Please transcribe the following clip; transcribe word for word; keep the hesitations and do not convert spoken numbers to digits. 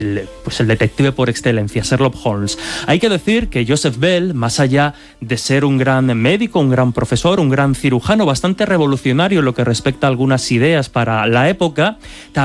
El, pues el detective por excelencia, Sherlock Holmes. Hay que decir que Joseph Bell, más allá de ser un gran médico, un gran profesor, un gran cirujano, bastante revolucionario en lo que respecta a algunas ideas para la época,